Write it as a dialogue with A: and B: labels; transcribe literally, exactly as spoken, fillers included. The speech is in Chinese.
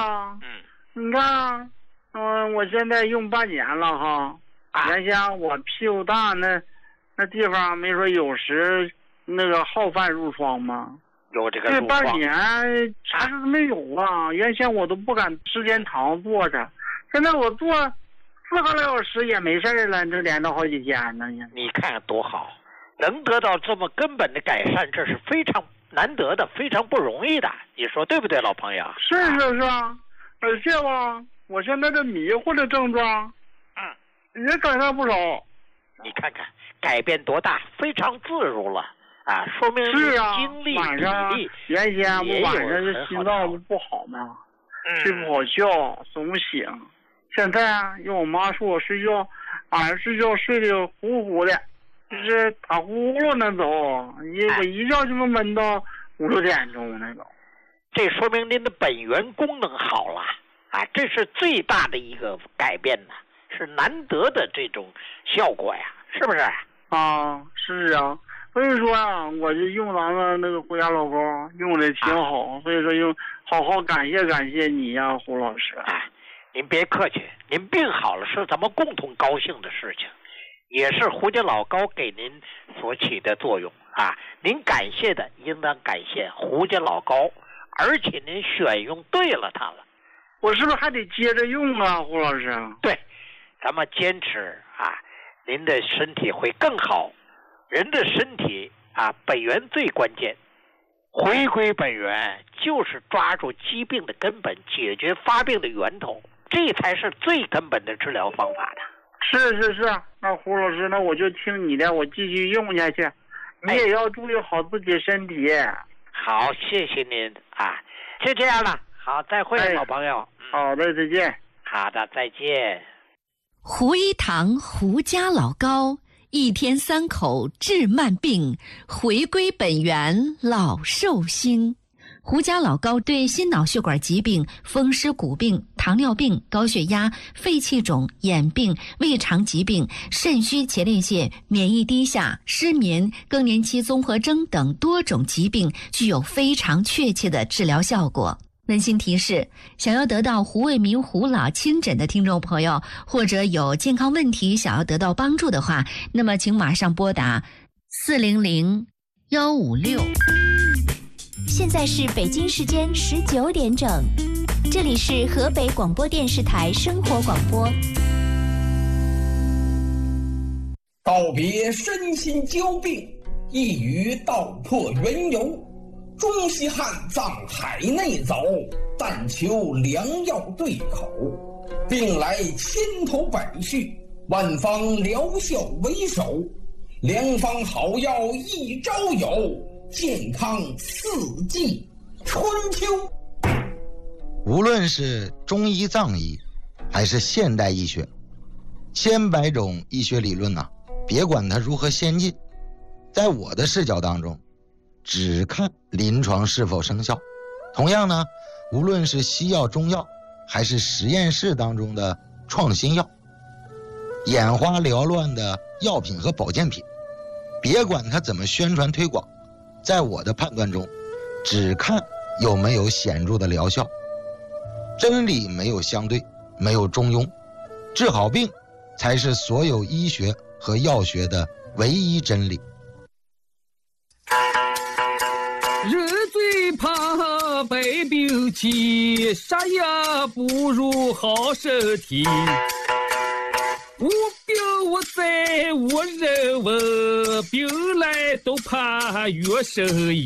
A: 啊，嗯，你看，嗯，我现在用半年了哈。啊、原先我屁股大那那地方没说有时那个好犯褥疮吗？
B: 有这个
A: 这半年啥事都没有啊！原先我都不敢时间长坐着，现在我坐四个来小时也没事了，这连着好几天呢。
B: 你看多好，能得到这么根本的改善，这是非常难得的，非常不容易的。你说对不对，老朋友？
A: 是是是啊，而且吧，我现在这迷糊的症状，嗯，也改善不少。
B: 你看看改变多大，非常自如了。啊，说明
A: 是啊，
B: 精力
A: 晚上原先我晚上这心脏不好嘛，睡不好觉，总醒。现在啊，因为我妈说我睡觉，晚上睡觉睡得呼呼的，就是打呼噜那种，一我一觉就能闷到五六点钟那种。
B: 这说明您的本源功能好了啊，这是最大的一个改变呢，是难得的这种效果呀，是不是？
A: 啊，是啊。所以说啊，我就用咱们那个胡家老高用的挺好，啊、所以说用好好感谢感谢你呀、啊，胡老师。
B: 哎，您别客气，您病好了是咱们共同高兴的事情，也是胡家老高给您所起的作用啊。您感谢的应当感谢胡家老高，而且您选用对了它了。
A: 我是不是还得接着用啊，胡老师？
B: 对，咱们坚持啊，您的身体会更好。人的身体啊，本源最关键，回归本源就是抓住疾病的根本，解决发病的源头，这才是最根本的治疗方法的。
A: 是是是，那胡老师，那我就听你的，我继续用下去。你也要注意好自己身体。哎、
B: 好，谢谢您啊，就这样了。好，再会，哎、老朋友。
A: 好的，再见。
B: 好的，再见。
C: 胡一堂胡家老高。一天三口治慢病，回归本源老寿星。胡家老高对心脑血管疾病、风湿骨病、糖尿病、高血压、肺气肿、眼病、胃肠疾病、肾虚前列腺、免疫低下、失眠、更年期综合征等多种疾病具有非常确切的治疗效果。温馨提示，想要得到胡卫民胡老亲诊的听众朋友，或者有健康问题想要得到帮助的话，那么请马上拨打四零零一五六。
D: 现在是北京时间十九点整，这里是河北广播电视台生活广播。
E: 告别身心交病，一于道破缘由。中西汉藏海内走，但求良药对口。病来千头百绪，万方疗效为首。良方好药一朝有，健康四季春秋。
F: 无论是中医藏医还是现代医学，千百种医学理论啊，别管它如何先进，在我的视角当中只看临床是否生效。同样呢，无论是西药中药还是实验室当中的创新药，眼花缭乱的药品和保健品，别管它怎么宣传推广，在我的判断中只看有没有显著的疗效。真理没有相对，没有中庸，治好病才是所有医学和药学的唯一真理。
G: 人最怕百病起，啥也不如好身体。无病无灾无人问，病来都怕药神医。